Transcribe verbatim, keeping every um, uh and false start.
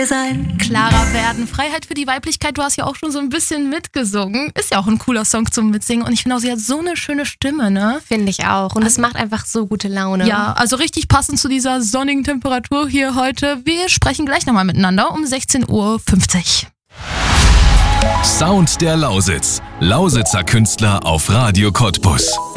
sein. Klarer werden, Freiheit für die Weiblichkeit, du hast ja auch schon so ein bisschen mitgesungen. Ist ja auch ein cooler Song zum Mitsingen und ich finde auch, sie hat so eine schöne Stimme, ne? Finde ich auch und es macht einfach so gute Laune. Ja, also richtig passend zu dieser sonnigen Temperatur hier heute. Wir sprechen gleich nochmal miteinander um sechzehn Uhr fünfzig. Sound der Lausitz. Lausitzer Künstler auf Radio Cottbus.